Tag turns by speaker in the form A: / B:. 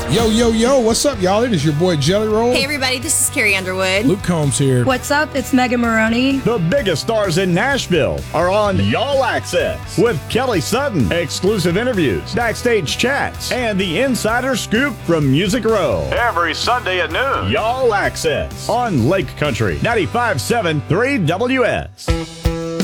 A: Yo, yo, yo, what's up, y'all? It is your boy Jelly Roll.
B: Hey, everybody, this is Carrie Underwood.
A: Luke Combs here.
C: What's up? It's Megan Maroney.
D: The biggest stars in Nashville are on Y'all Access with Kelly Sutton. Exclusive interviews, backstage chats, and the insider scoop from Music Row. Every Sunday at noon. Y'all Access on Lake Country 95.7 3WS.